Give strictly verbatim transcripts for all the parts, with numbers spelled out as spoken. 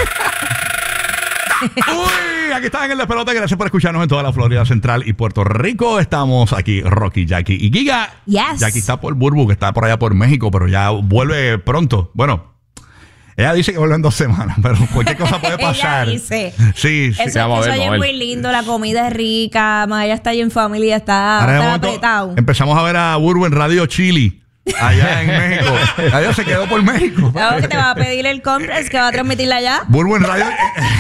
Uy, aquí están en el despelote. Gracias por escucharnos en toda la Florida Central y Puerto Rico. Estamos aquí, Rocky, Jackie y Giga. Yes. Jackie está por Burbu, que está por allá por México, pero ya vuelve pronto. Bueno, ella dice que vuelve en dos semanas, pero cualquier cosa puede pasar. Ella dice. Sí, sí. Eso, eso es muy lindo, la comida es rica, más ella está ahí en familia, está, está apretado. Empezamos a ver a Burbu en Radio Chili. Allá en México. Adiós, se quedó por México. Claro que te va a pedir el complex que va a transmitirla allá. Burbu en radio.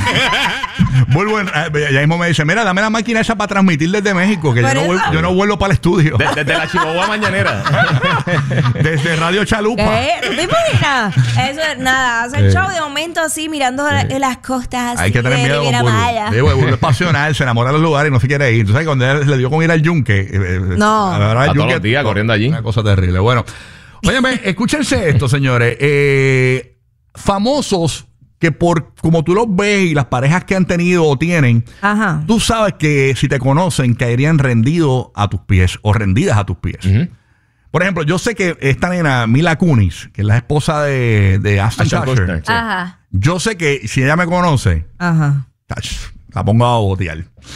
Burbu en, ya mismo me dice: mira, dame la máquina esa para transmitir desde México, que yo no, vuelvo, yo no vuelvo para el estudio. De, desde la Chihuahua mañanera. Desde Radio Chalupa. ¿Qué? ¿Tú te imaginas? Eso es nada. Hace el show de momento así, mirando sí. las costas. Hay que tener miedo con Burbu. Sí, Burbu es pasional, se enamora de los lugares y no se quiere ir. Tú sabes, cuando él le dio con ir al yunque. No. A, a todos los días corriendo allí. Una cosa terrible. Bueno. Óyeme, escúchense esto, señores. Eh, famosos que por como tú los ves y las parejas que han tenido o tienen, ajá, tú sabes que si te conocen caerían rendidos a tus pies o rendidas a tus pies. Uh-huh. Por ejemplo, yo sé que esta nena, Mila Kunis, que es la esposa de, de Ashton Kutcher, sí. Ajá. Yo sé que si ella me conoce, ajá, la pongo a botear.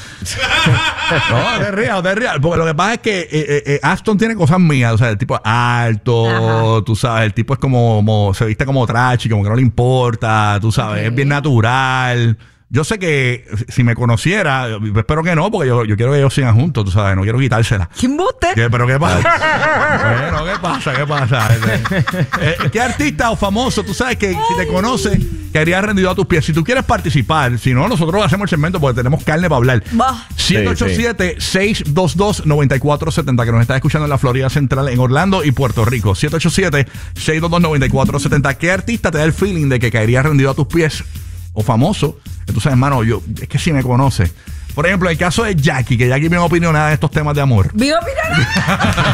No, te rías, te rías. Porque lo que pasa es que eh, eh, Ashton tiene cosas mías. O sea, el tipo es alto, ajá, tú sabes, el tipo es como, como se viste como trashy, como que no le importa, tú sabes, okay, es bien natural. Yo sé que si me conociera, espero que no, porque yo, yo quiero que ellos sigan juntos, tú sabes, no quiero quitársela. ¿Qué embuste? ¿Qué, ¿Pero qué pasa? Bueno, ¿qué pasa? ¿Qué pasa? Eh, ¿Qué artista o famoso tú sabes que si te conoce quedaría rendido a tus pies? Si tú quieres participar, si no, nosotros hacemos el segmento porque tenemos carne para hablar. siete ocho siete, seis dos dos, nueve cuatro siete cero, que nos está escuchando en la Florida Central, en Orlando y Puerto Rico. siete ocho siete, seis dos dos, nueve cuatro siete cero. ¿Qué artista te da el feeling de que caería rendido a tus pies? O famoso. Entonces, hermano, yo, es que si me conoce. Por ejemplo, el caso de Jackie, que Jackie bien opinionada de estos temas de amor. ¿Bien opinionada?